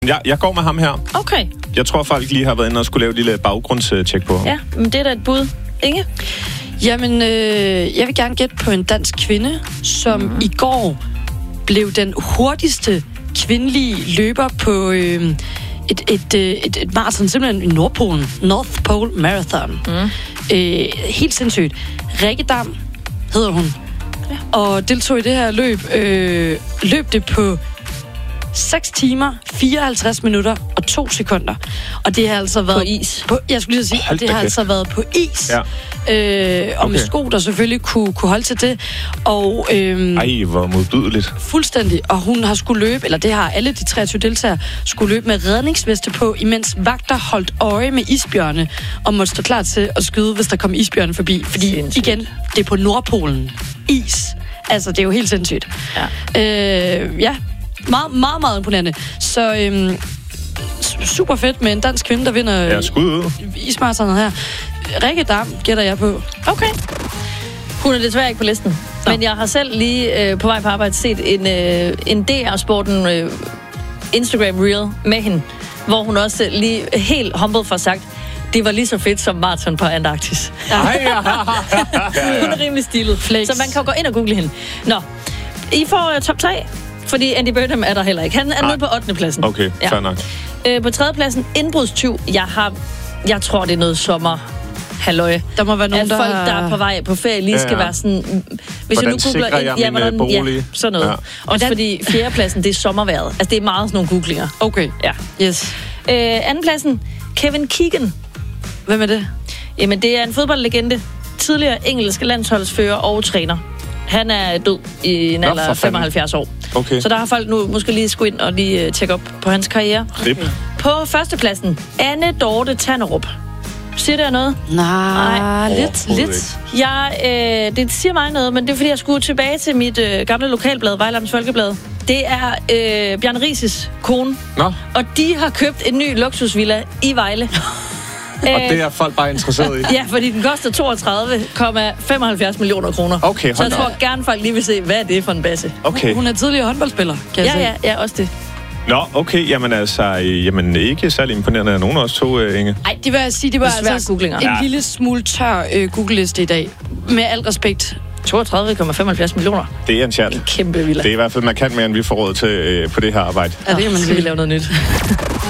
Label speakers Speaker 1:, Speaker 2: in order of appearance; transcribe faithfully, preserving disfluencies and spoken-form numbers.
Speaker 1: Jeg, jeg går med ham her.
Speaker 2: Okay.
Speaker 1: Jeg tror, folk lige har været inde og skulle lave et lille baggrundstjek på ham.
Speaker 2: Ja, men det er da et bud. Inge?
Speaker 3: Jamen, øh, jeg vil gerne gætte på en dansk kvinde, som mm. i går blev den hurtigste kvindelige løber på øh, et, et, et, et, et marathon, simpelthen i Nordpolen. North Pole Marathon. Mm. Øh, helt sindssygt. Rikke Dam hedder hun. Ja. Og deltog i det her løb. Øh, løb det på seks timer, fireoghalvtreds minutter og to sekunder. Og det har altså været...
Speaker 2: På is.
Speaker 3: På, jeg skulle lige sige,
Speaker 1: Hold
Speaker 3: det har
Speaker 1: kæft.
Speaker 3: altså været på is.
Speaker 1: Ja.
Speaker 3: Øh, og
Speaker 1: Okay.
Speaker 3: med sko, der selvfølgelig kunne, kunne holde til det. Og øhm,
Speaker 1: Ej, hvor modbydeligt.
Speaker 3: fuldstændig. Og hun har skulle løbe, eller det har alle de treogtyve deltagere, skulle løbe med redningsveste på, imens vagter holdt øje med isbjørne, og måtte stå klar til at skyde, hvis der kom isbjørne forbi. Fordi
Speaker 2: Sindssygt.
Speaker 3: igen, det er på Nordpolen. Is. Altså, det er jo helt sindssygt. Ja. Øh, ja. Meget, meget, meget imponerende. Så øhm, super fedt med en dansk kvinde, der vinder
Speaker 1: Ja, skud ud.
Speaker 3: ismaratonet her. Rikke Dam gætter jeg på.
Speaker 2: Okay. Hun er desværre ikke på listen.
Speaker 3: Nå.
Speaker 2: Men jeg har selv lige øh, på vej på arbejde set en, øh, en D R-sporten øh, Instagram Reel med hende, hvor hun også lige helt humble for sagt, det var lige så fedt som maraton på Antarktis.
Speaker 1: Ej, ja.
Speaker 2: Hun er rimelig stilet.
Speaker 3: Flex.
Speaker 2: Så man kan jo gå ind og google hende. Nå, I får uh, top tre, fordi Andy Burnham er der heller ikke. Han er nede på ottende pladsen.
Speaker 1: Okay, fair nok.
Speaker 2: Øh, på tredje pladsen, indbrudstyv. Jeg har, jeg tror, det er noget sommer. Halløj.
Speaker 3: Der må være nogen,
Speaker 2: at
Speaker 3: der
Speaker 2: folk,
Speaker 3: har-
Speaker 2: der er på vej på ferie, lige
Speaker 1: Ja,
Speaker 2: skal
Speaker 1: ja.
Speaker 2: være sådan... Hvis
Speaker 1: Hvordan
Speaker 2: jeg nu googler
Speaker 1: sikrer
Speaker 2: ind,
Speaker 1: jeg
Speaker 2: ja,
Speaker 1: min,
Speaker 2: hvordan,
Speaker 1: øh, bolig?
Speaker 2: Ja, sådan noget.
Speaker 1: Ja.
Speaker 2: Ja. Også fordi fjerdepladsen, det er sommervejret. Altså, det er meget sådan nogle googlinger.
Speaker 3: Okay.
Speaker 2: Ja.
Speaker 3: Yes.
Speaker 2: Øh, andenpladsen, Kevin Keegan.
Speaker 3: Hvem er det?
Speaker 2: Jamen, det er en fodboldlegende. Tidligere engelsk landsholdsfører og træner. Han er død i en
Speaker 1: Nå,
Speaker 2: alder
Speaker 1: for
Speaker 2: af
Speaker 1: fanden.
Speaker 2: femoghalvfjerds år.
Speaker 1: Okay.
Speaker 2: Så der har folk nu måske lige skulle ind og lige uh, tjekke op på hans karriere.
Speaker 1: Rip.
Speaker 2: På førstepladsen, Anne Dorte Tannerup. Siger det noget?
Speaker 3: Nej,
Speaker 2: Nej.
Speaker 3: lidt,
Speaker 1: Overhovedet
Speaker 3: lidt.
Speaker 2: Jeg, øh, det siger mig noget, men det er fordi, jeg skulle tilbage til mit øh, gamle lokalblad, Vejlands Folkeblad. Det er øh, Bjarne Rises kone,
Speaker 1: Nå,
Speaker 2: og de har købt en ny luksusvilla i Vejle.
Speaker 1: og det er folk bare interesseret i.
Speaker 2: Ja, fordi den koster toogtredive komma femoghalvfjerds millioner kroner.
Speaker 1: Okay,
Speaker 2: Så jeg
Speaker 1: hold da
Speaker 2: tror
Speaker 1: op.
Speaker 2: gerne, folk lige vil se, hvad er det for en basse.
Speaker 1: Okay.
Speaker 3: Hun er tidligere håndboldspiller, kan jeg
Speaker 2: Ja,
Speaker 3: se.
Speaker 2: ja, ja, også det.
Speaker 1: Nå, okay, jamen altså, øh, jamen ikke særlig imponerende af nogen af os to, øh, Inge.
Speaker 3: Ej, det vil jeg sige, det var
Speaker 2: Desværre
Speaker 3: altså
Speaker 2: googlinger.
Speaker 3: en
Speaker 1: Ja.
Speaker 3: lille smule tør øh, Google-liste i dag. Med al respekt.
Speaker 2: toogtredive komma femoghalvfjerds millioner.
Speaker 1: Det er en chat.
Speaker 2: Kæmpe villa.
Speaker 1: Det er i hvert fald markant mere, end vi får råd til øh, på det her arbejde.
Speaker 3: Ja, det kan man
Speaker 2: Så
Speaker 3: sige.
Speaker 2: vi lave noget nyt.